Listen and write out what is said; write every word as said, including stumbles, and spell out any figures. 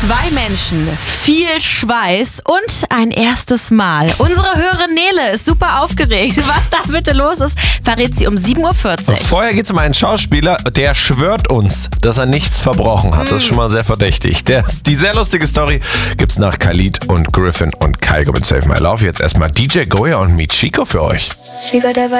Zwei Menschen, viel Schweiß und ein erstes Mal. Unsere Hörerin Nele ist super aufgeregt. Was da bitte los ist, verrät sie um sieben Uhr vierzig. Vorher geht es um einen Schauspieler, der schwört uns, dass er nichts verbrochen hat. Das ist schon mal sehr verdächtig. Der, die sehr lustige Story gibt's nach Khalid und Griffin und Kygo mit Save My Love. Jetzt erstmal D J Goya und Meet Chico für euch. She got that